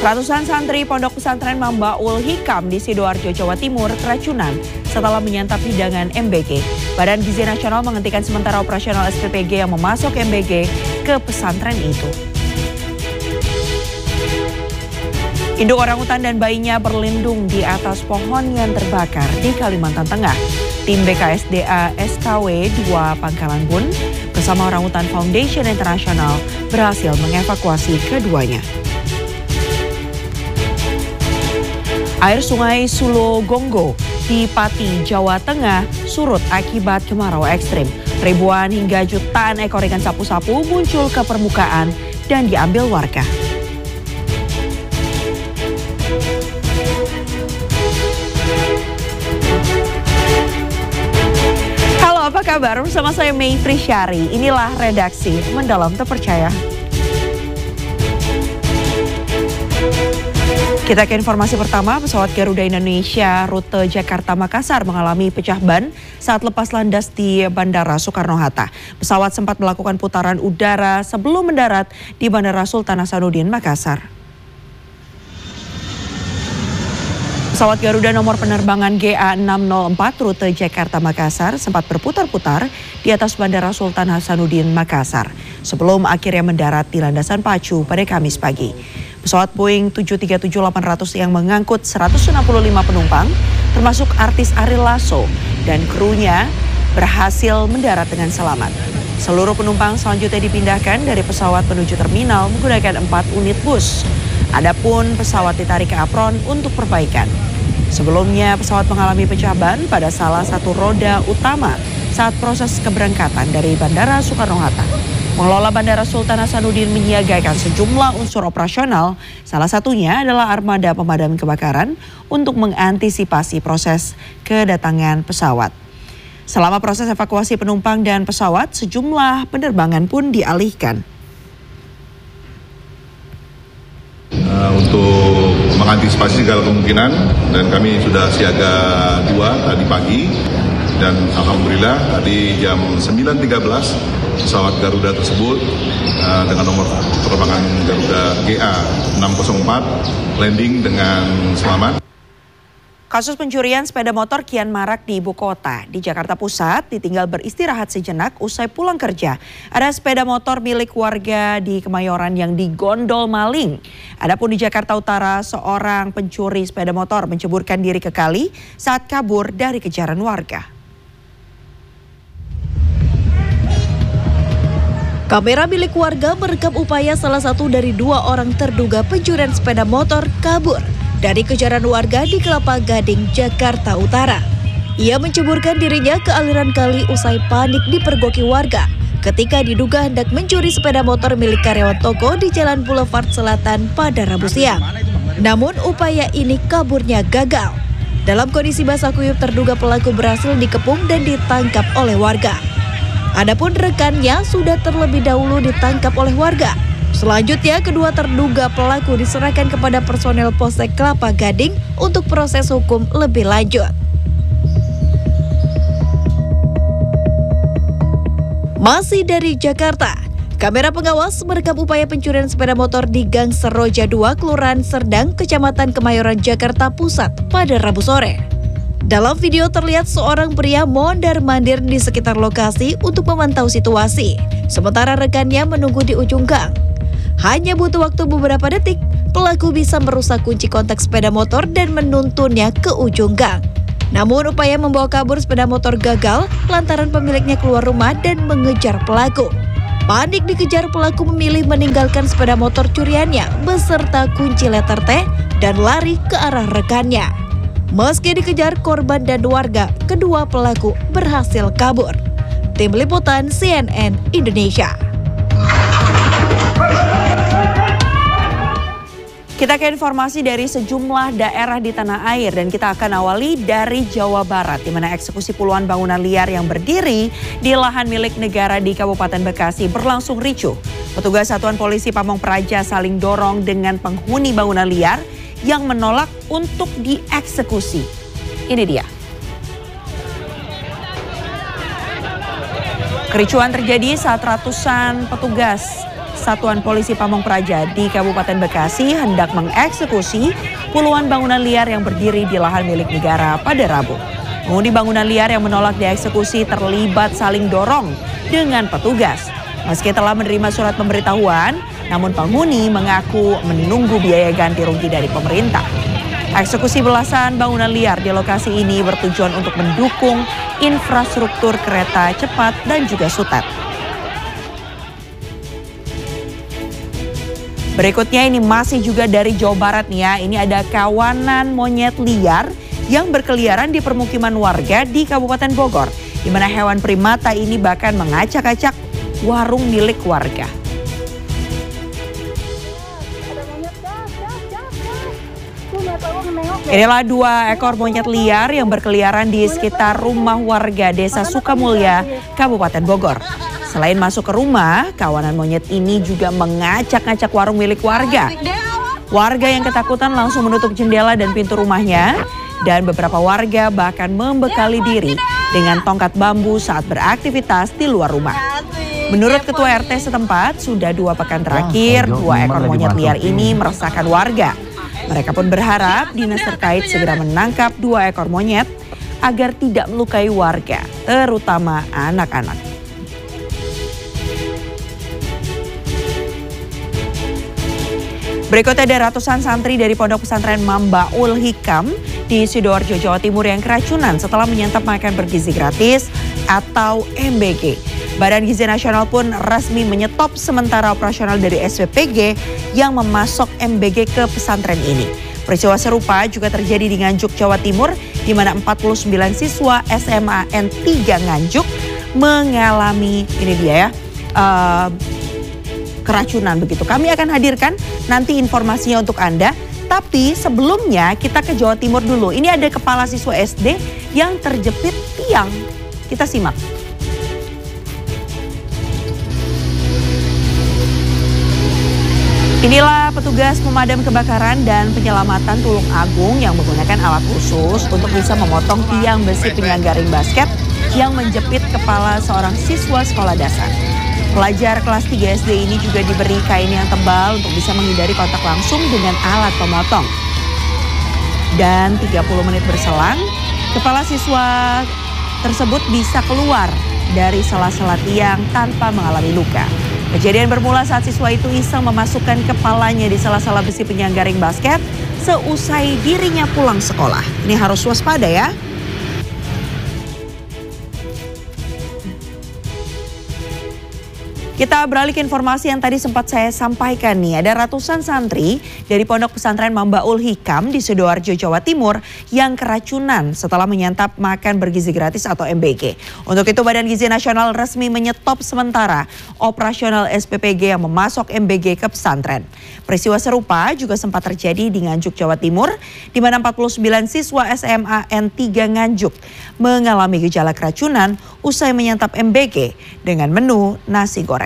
Ratusan santri Pondok Pesantren Mambaul Hikam di Sidoarjo, Jawa Timur keracunan setelah menyantap hidangan MBG. Badan Gizi Nasional menghentikan sementara operasional SPPG yang memasok MBG ke pesantren itu. Induk orangutan dan bayinya berlindung di atas pohon yang terbakar di Kalimantan Tengah. Tim BKSDA SKW 2 Pangkalan Bun bersama Orangutan Foundation International berhasil mengevakuasi keduanya. Air sungai Sulogonggo di Pati, Jawa Tengah surut akibat kemarau ekstrim. Ribuan hingga jutaan ekor ikan sapu-sapu muncul ke permukaan dan diambil warga. Halo, apa kabar? Bersama saya Mei Frisyari. Inilah redaksi Mendalam Terpercaya. Kita ke informasi pertama, pesawat Garuda Indonesia rute Jakarta-Makassar mengalami pecah ban saat lepas landas di Bandara Soekarno-Hatta. Pesawat sempat melakukan putaran udara sebelum mendarat di Bandara Sultan Hasanuddin, Makassar. Pesawat Garuda nomor penerbangan GA604 rute Jakarta-Makassar sempat berputar-putar di atas Bandara Sultan Hasanuddin, Makassar sebelum akhirnya mendarat di landasan pacu pada Kamis pagi. Pesawat Boeing 737-800 yang mengangkut 165 penumpang, termasuk artis Ariel Lasso dan krunya, berhasil mendarat dengan selamat. Seluruh penumpang selanjutnya dipindahkan dari pesawat menuju terminal menggunakan 4 unit bus. Adapun pesawat ditarik ke apron untuk perbaikan. Sebelumnya pesawat mengalami pecah ban pada salah satu roda utama saat proses keberangkatan dari Bandara Soekarno-Hatta. Pengelola Bandara Sultan Hasanuddin menyiagakan sejumlah unsur operasional, salah satunya adalah armada pemadam kebakaran untuk mengantisipasi proses kedatangan pesawat. Selama proses evakuasi penumpang dan pesawat, sejumlah penerbangan pun dialihkan. Untuk mengantisipasi segala kemungkinan, dan kami sudah siaga 2 tadi pagi, dan alhamdulillah tadi jam 9.13 pesawat Garuda tersebut dengan nomor penerbangan Garuda GA604 landing dengan selamat. Kasus pencurian sepeda motor kian marak di ibu kota. Di Jakarta Pusat ditinggal beristirahat sejenak usai pulang kerja. Ada sepeda motor milik warga di Kemayoran yang digondol maling. Adapun di Jakarta Utara, seorang pencuri sepeda motor menceburkan diri ke kali saat kabur dari kejaran warga. Kamera milik warga merekam upaya salah satu dari 2 orang terduga pencurian sepeda motor kabur dari kejaran warga di Kelapa Gading, Jakarta Utara. Ia menceburkan dirinya ke aliran kali usai panik dipergoki warga ketika diduga hendak mencuri sepeda motor milik karyawan toko di Jalan Boulevard Selatan pada Rabu siang. Namun upaya ini kaburnya gagal. Dalam kondisi basah kuyup, terduga pelaku berhasil dikepung dan ditangkap oleh warga. Adapun rekannya sudah terlebih dahulu ditangkap oleh warga. Selanjutnya, kedua terduga pelaku diserahkan kepada personel Polsek Kelapa Gading untuk proses hukum lebih lanjut. Masih dari Jakarta, kamera pengawas merekam upaya pencurian sepeda motor di Gang Seroja 2, Kelurahan Serdang, Kecamatan Kemayoran, Jakarta Pusat pada Rabu sore. Dalam video terlihat seorang pria mondar-mandir di sekitar lokasi untuk memantau situasi, sementara rekannya menunggu di ujung gang. Hanya butuh waktu beberapa detik, pelaku bisa merusak kunci kontak sepeda motor dan menuntunnya ke ujung gang. Namun upaya membawa kabur sepeda motor gagal lantaran pemiliknya keluar rumah dan mengejar pelaku. Panik dikejar, pelaku memilih meninggalkan sepeda motor curiannya beserta kunci letter T dan lari ke arah rekannya. Meski dikejar korban dan warga, kedua pelaku berhasil kabur. Tim Liputan CNN Indonesia. Kita ke informasi dari sejumlah daerah di tanah air dan kita akan awali dari Jawa Barat, di mana eksekusi puluhan bangunan liar yang berdiri di lahan milik negara di Kabupaten Bekasi berlangsung ricuh. Petugas Satuan Polisi Pamong Praja saling dorong dengan penghuni bangunan liar yang menolak untuk dieksekusi. Ini dia. Kericuhan terjadi saat ratusan petugas Satuan Polisi Pamong Praja di Kabupaten Bekasi hendak mengeksekusi puluhan bangunan liar yang berdiri di lahan milik negara pada Rabu. Penghuni bangunan liar yang menolak dieksekusi terlibat saling dorong dengan petugas. Meski telah menerima surat pemberitahuan, namun penghuni mengaku menunggu biaya ganti rugi dari pemerintah. Eksekusi belasan bangunan liar di lokasi ini bertujuan untuk mendukung infrastruktur kereta cepat dan juga sutet. Berikutnya ini masih juga dari Jawa Barat nih ya. Ini ada kawanan monyet liar yang berkeliaran di permukiman warga di Kabupaten Bogor, di mana hewan primata ini bahkan mengacak-acak warung milik warga. Inilah 2 ekor monyet liar yang berkeliaran di sekitar rumah warga Desa Sukamulya, Kabupaten Bogor. Selain masuk ke rumah, kawanan monyet ini juga mengacak-acak warung milik warga. Warga yang ketakutan langsung menutup jendela dan pintu rumahnya, dan beberapa warga bahkan membekali diri dengan tongkat bambu saat beraktivitas di luar rumah. Menurut Ketua RT setempat, sudah 2 pekan terakhir 2 ekor monyet liar ini meresahkan warga. Mereka pun berharap dinas terkait segera menangkap 2 ekor monyet agar tidak melukai warga, terutama anak-anak. Berikutnya ada ratusan santri dari Pondok Pesantren Mambaul Hikam di Sidoarjo, Jawa Timur yang keracunan setelah menyantap makan bergizi gratis atau MBG. Badan Gizi Nasional pun resmi menyetop sementara operasional dari SPPG yang memasok MBG ke pesantren ini. Peristiwa serupa juga terjadi di Nganjuk, Jawa Timur, di mana 49 siswa SMA N3 Nganjuk mengalami keracunan begitu. Kami akan hadirkan nanti informasinya untuk Anda. Tapi sebelumnya kita ke Jawa Timur dulu. Ini ada kepala siswa SD yang terjepit tiang. Kita simak. Inilah petugas pemadam kebakaran dan penyelamatan Tulung Agung yang menggunakan alat khusus untuk bisa memotong tiang besi penyangga basket yang menjepit kepala seorang siswa sekolah dasar. Pelajar kelas 3 SD ini juga diberi kain yang tebal untuk bisa menghindari kontak langsung dengan alat pemotong. Dan 30 menit berselang, kepala siswa tersebut bisa keluar dari sela-sela tiang tanpa mengalami luka. Kejadian bermula saat siswa itu iseng memasukkan kepalanya di sela-sela besi penyangga ring basket seusai dirinya pulang sekolah. Ini harus waspada ya. Kita beralih ke informasi yang tadi sempat saya sampaikan nih. Ada ratusan santri dari Pondok Pesantren Mambaul Hikam di Sidoarjo, Jawa Timur yang keracunan setelah menyantap makan bergizi gratis atau MBG. Untuk itu Badan Gizi Nasional resmi menyetop sementara operasional SPPG yang memasok MBG ke pesantren. Peristiwa serupa juga sempat terjadi di Nganjuk, Jawa Timur, di mana 49 siswa SMA N3 Nganjuk mengalami gejala keracunan usai menyantap MBG dengan menu nasi goreng.